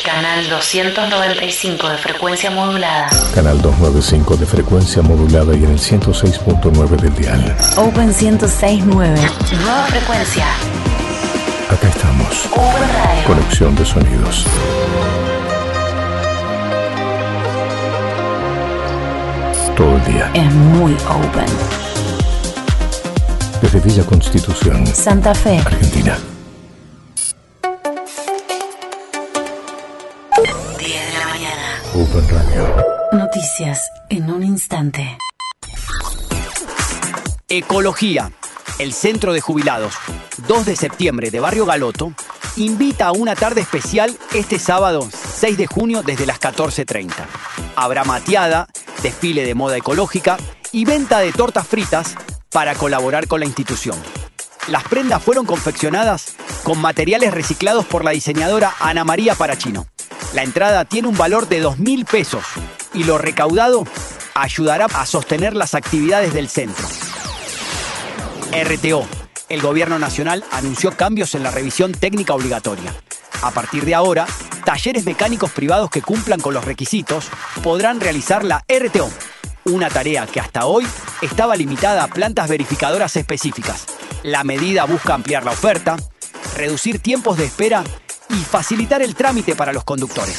Canal 295 de frecuencia modulada. Canal 295 de frecuencia modulada y en el 106.9 del dial. Open 106.9. Nueva frecuencia. Acá estamos. Open Radio. Conexión de sonidos. Todo el día. Es muy open. Desde Villa Constitución, Santa Fe, Argentina. 10 de la mañana. Open Radio. Noticias en un instante. Ecología. El Centro de Jubilados 2 de septiembre de Barrio Galoto invita a una tarde especial este sábado 6 de junio desde las 14:30. Habrá mateada, desfile de moda ecológica y venta de tortas fritas para colaborar con la institución. Las prendas fueron confeccionadas con materiales reciclados por la diseñadora Ana María Parachino. La entrada tiene un valor de 2.000 pesos y lo recaudado ayudará a sostener las actividades del centro. RTO. El Gobierno Nacional anunció cambios en la revisión técnica obligatoria. A partir de ahora, talleres mecánicos privados que cumplan con los requisitos podrán realizar la RTO, una tarea que hasta hoy estaba limitada a plantas verificadoras específicas. La medida busca ampliar la oferta, reducir tiempos de espera y facilitar el trámite para los conductores.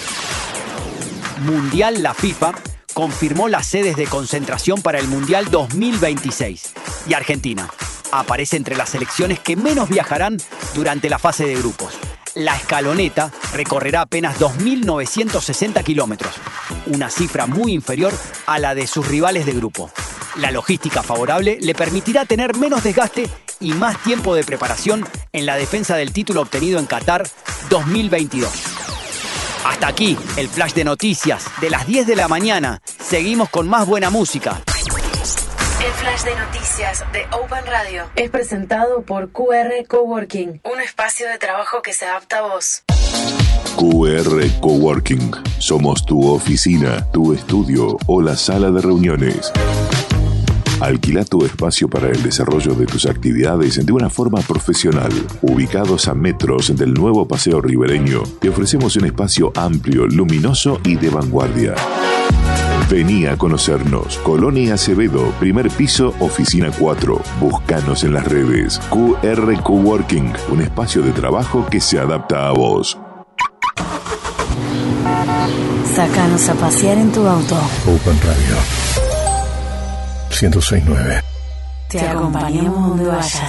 Mundial. La FIFA confirmó las sedes de concentración para el Mundial 2026 y Argentina aparece entre las selecciones que menos viajarán durante la fase de grupos. La escaloneta recorrerá apenas 2.960 kilómetros, una cifra muy inferior a la de sus rivales de grupo. La logística favorable le permitirá tener menos desgaste y más tiempo de preparación en la defensa del título obtenido en Qatar 2022. Hasta aquí el flash de noticias de las 10 de la mañana. Seguimos con más buena música. El flash de noticias de Open Radio es presentado por QR Coworking, un espacio de trabajo que se adapta a vos. QR Coworking. Somos tu oficina, tu estudio o la sala de reuniones. Alquila tu espacio para el desarrollo de tus actividades de una forma profesional. Ubicados a metros del nuevo Paseo Ribereño, te ofrecemos un espacio amplio, luminoso y de vanguardia. Vení a conocernos. Colonia Acevedo, primer piso, oficina 4. Búscanos en las redes. QR Coworking, un espacio de trabajo que se adapta a vos. Sácanos a pasear en tu auto. Open Radio. 106.9. Te acompañamos donde vayas.